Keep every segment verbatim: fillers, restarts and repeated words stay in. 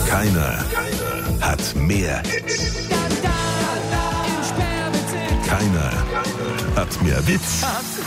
Keiner, keiner hat mehr Hits. Keiner hat mehr Witz.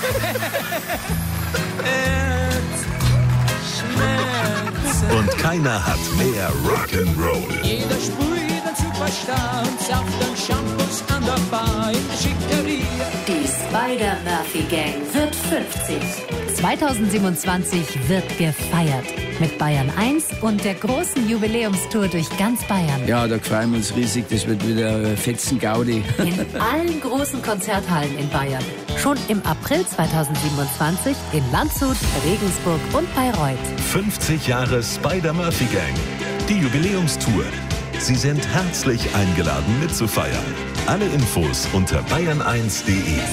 Und keiner hat mehr Rock'n'Roll. Jeder sprüht ein Superstar und Saft und Shampoos an der Bar in der Schickeria. Die Spider-Murphy-Gang wird fünfzig. zweitausendsiebenundzwanzig wird gefeiert. Mit Bayern eins und der großen Jubiläumstour durch ganz Bayern. Ja, da freuen wir uns riesig. Das wird wieder fetzen Gaudi. In allen großen Konzerthallen in Bayern. Schon im April zweitausendsiebenundzwanzig in Landshut, Regensburg und Bayreuth. fünfzig Jahre Spider-Murphy-Gang. Die Jubiläumstour. Sie sind herzlich eingeladen mitzufeiern. Alle Infos unter bayern eins punkt de.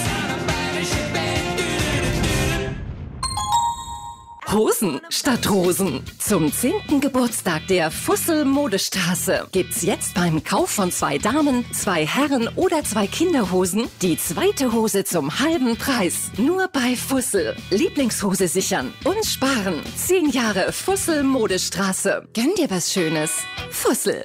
Hosen statt Rosen. Zum zehnten Geburtstag der Fussel Modestraße gibt's jetzt beim Kauf von zwei Damen, zwei Herren oder zwei Kinderhosen die zweite Hose zum halben Preis. Nur bei Fussel. Lieblingshose sichern und sparen. Zehn Jahre Fussel Modestraße. Gönn dir was Schönes. Fussel.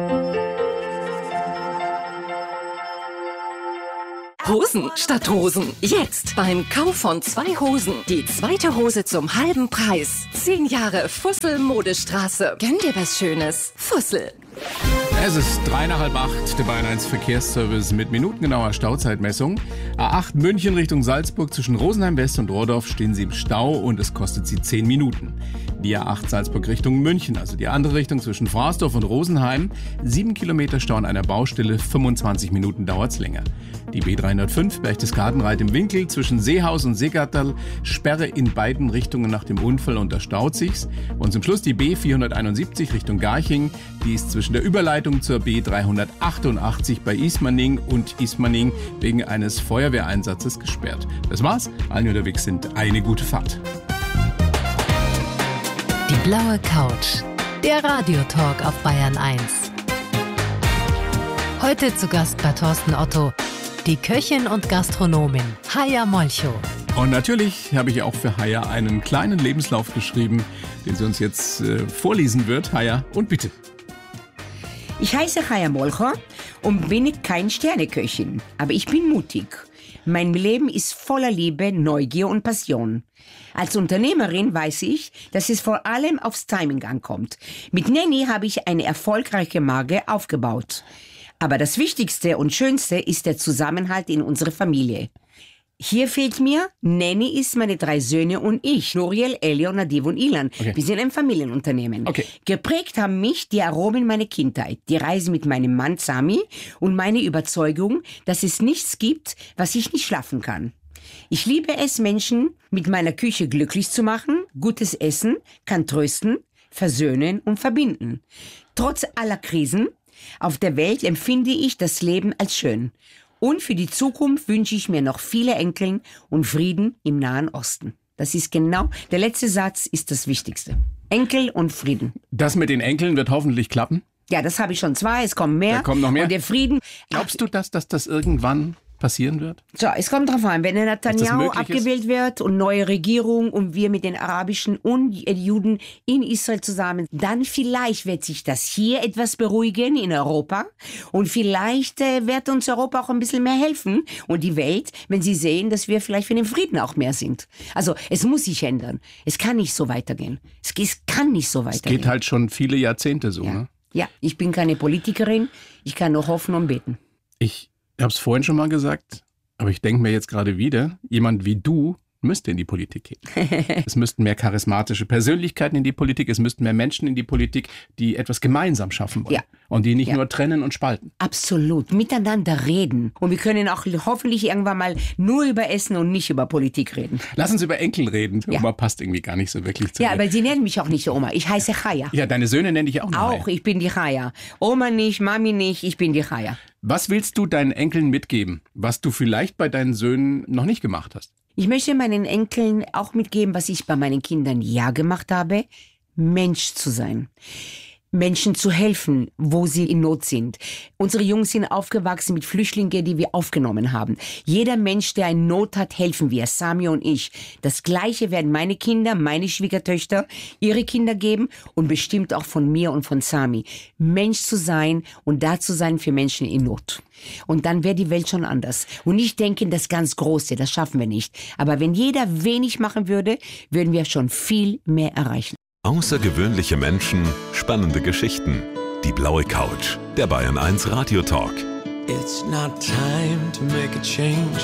Hosen statt Rosen. Jetzt beim Kauf von zwei Hosen die zweite Hose zum halben Preis. Zehn Jahre Fussel Modestraße. Gönn dir was Schönes. Fussel. Es ist drei nach halb acht, der Bayern eins Verkehrsservice mit minutengenauer Stauzeitmessung. A acht München Richtung Salzburg zwischen Rosenheim West und Rohrdorf stehen Sie im Stau und es kostet Sie zehn Minuten. Die A acht Salzburg Richtung München, also die andere Richtung zwischen Fraßdorf und Rosenheim, sieben Kilometer Stau an einer Baustelle, fünfundzwanzig Minuten dauert's länger. Die B dreihundertfünf Berchtesgadenreit im Winkel zwischen Seehaus und Seegatterl, Sperre in beiden Richtungen nach dem Unfall und da staut sich's. Und zum Schluss die B vierhunderteinundsiebzig Richtung Garching, die ist zwischen der Überleitung zur B dreihundertachtundachtzig bei Ismaning und Ismaning wegen eines Feuerwehreinsatzes gesperrt. Das war's, allen unterwegs sind eine gute Fahrt. Die blaue Couch. Der Radiotalk auf Bayern eins. Heute zu Gast bei Thorsten Otto, die Köchin und Gastronomin Haya Molcho. Und natürlich habe ich auch für Haya einen kleinen Lebenslauf geschrieben, den sie uns jetzt äh, vorlesen wird. Haya, und bitte. Ich heiße Haya Molcho und bin kein Sterneköchin, aber ich bin mutig. Mein Leben ist voller Liebe, Neugier und Passion. Als Unternehmerin weiß ich, dass es vor allem aufs Timing ankommt. Mit Nanny habe ich eine erfolgreiche Marke aufgebaut. Aber das Wichtigste und Schönste ist der Zusammenhalt in unserer Familie. Hier fehlt mir, Nanny ist meine drei Söhne und ich, Nuriel, Elio, Nadiv und Ilan. Okay. Wir sind ein Familienunternehmen. Okay. Geprägt haben mich die Aromen meiner Kindheit, die Reise mit meinem Mann Sami und meine Überzeugung, dass es nichts gibt, was ich nicht schaffen kann. Ich liebe es, Menschen mit meiner Küche glücklich zu machen. Gutes Essen kann trösten, versöhnen und verbinden. Trotz aller Krisen auf der Welt empfinde ich das Leben als schön. Und für die Zukunft wünsche ich mir noch viele Enkeln und Frieden im Nahen Osten. Das ist genau, der letzte Satz ist das Wichtigste. Enkel und Frieden. Das mit den Enkeln wird hoffentlich klappen. Ja, das habe ich schon zwei, es kommen mehr. Da kommt noch mehr. Und der Frieden. Glaubst du, dass, dass das irgendwann passieren wird? So, es kommt drauf an, wenn der Netanyahu abgewählt wird und neue Regierung und wir mit den arabischen und Juden in Israel zusammen, dann vielleicht wird sich das hier etwas beruhigen in Europa und vielleicht äh, wird uns Europa auch ein bisschen mehr helfen und die Welt, wenn sie sehen, dass wir vielleicht für den Frieden auch mehr sind. Also es muss sich ändern. Es kann nicht so weitergehen. Es, es kann nicht so weitergehen. Es geht halt schon viele Jahrzehnte so, ja. ne? Ja, ich bin keine Politikerin, ich kann nur hoffen und beten. Ich Ich habe es vorhin schon mal gesagt, aber ich denke mir jetzt gerade wieder, jemand wie du müsste in die Politik gehen. Es müssten mehr charismatische Persönlichkeiten in die Politik, es müssten mehr Menschen in die Politik, die etwas gemeinsam schaffen wollen. Ja. Und die nicht ja. nur trennen und spalten. Absolut, miteinander reden. Und wir können auch hoffentlich irgendwann mal nur über Essen und nicht über Politik reden. Lass uns über Enkel reden. Ja. Oma passt irgendwie gar nicht so wirklich zu Ja, mir. aber sie nennen mich auch nicht Oma. Ich heiße Chaya. Ja, deine Söhne nenne ich auch noch Auch, Chaya. Ich bin die Chaya. Oma nicht, Mami nicht, ich bin die Chaya. Was willst du deinen Enkeln mitgeben, was du vielleicht bei deinen Söhnen noch nicht gemacht hast? Ich möchte meinen Enkeln auch mitgeben, was ich bei meinen Kindern ja gemacht habe, Mensch zu sein. Menschen zu helfen, wo sie in Not sind. Unsere Jungs sind aufgewachsen mit Flüchtlingen, die wir aufgenommen haben. Jeder Mensch, der in Not hat, helfen wir, Sami und ich. Das Gleiche werden meine Kinder, meine Schwiegertöchter, ihre Kinder geben und bestimmt auch von mir und von Sami. Mensch zu sein und da zu sein für Menschen in Not. Und dann wäre die Welt schon anders. Und nicht denken, das ganz Große, das schaffen wir nicht. Aber wenn jeder wenig machen würde, würden wir schon viel mehr erreichen. Außergewöhnliche Menschen, spannende Geschichten. Die blaue Couch, der Bayern eins Radio Talk. It's not time to make a change.